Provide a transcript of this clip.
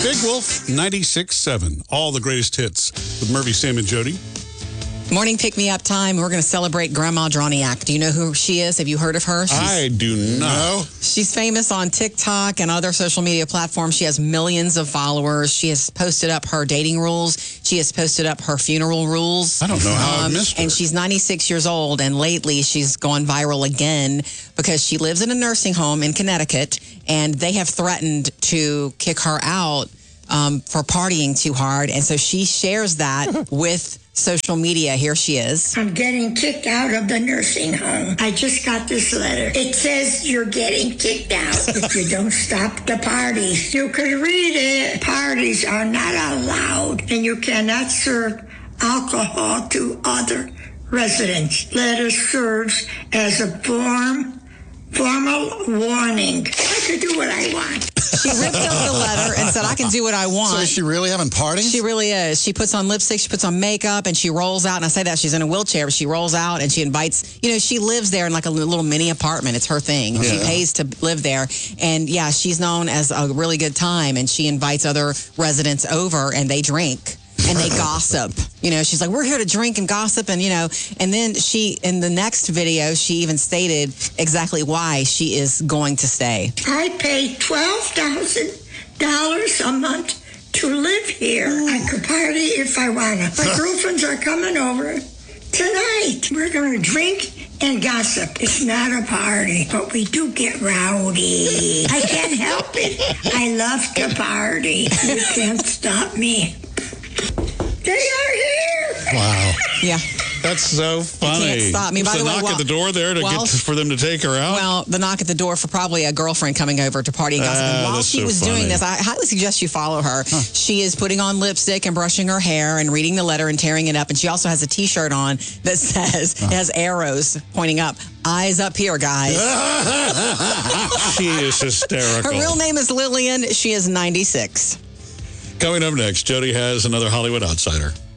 Big Wolf 96.7. All the greatest hits with Murphy, Sam, and Jody. Morning pick-me-up time. We're going to celebrate Grandma Droniak. Do you know who she is? Have you heard of her? I do not. She's famous on TikTok and other social media platforms. She has millions of followers. She has posted up her dating rules. She has posted up her funeral rules. I don't know how I missed her. And she's 96 years old, and lately she's gone viral again because she lives in a nursing home in Connecticut, and they have threatened to kick her out for partying too hard. And so she shares that with social media. Here she is. I'm getting kicked out of the nursing home. I just got this letter. It says you're getting kicked out if you don't stop the parties. You could read it. Parties are not allowed, and you cannot serve alcohol to other residents. Letter serves as a formal warning. I could do what I want. She ripped up the letter and said, I can do what I want. So is she really having parties? She really is. She puts on lipstick, she puts on makeup, and she rolls out. And I say that she's in a wheelchair, but she rolls out and she invites, she lives there in like a little mini apartment. It's her thing. Yeah. She pays to live there. And yeah, she's known as a really good time. And she invites other residents over and they drink. And they gossip. She's like, we're here to drink and gossip. And, and then in the next video, she even stated exactly why she is going to stay. I pay $12,000 a month to live here. I could party if I want to. My girlfriends are coming over tonight. We're going to drink and gossip. It's not a party, but we do get rowdy. I can't help it. I love to party. You can't stop me. They are here. Wow. Yeah. That's so funny. You can't stop me. By the way, knock at the door there for them to take her out? Well, the knock at the door for probably a girlfriend coming over to party and gossip. And while she was doing this, I highly suggest you follow her. Huh. She is putting on lipstick and brushing her hair and reading the letter and tearing it up. And she also has a T-shirt on that says, it has arrows pointing up. Eyes up here, guys. She is hysterical. Her real name is Lillian. She is 96. Coming up next, Jody has another Hollywood Outsider.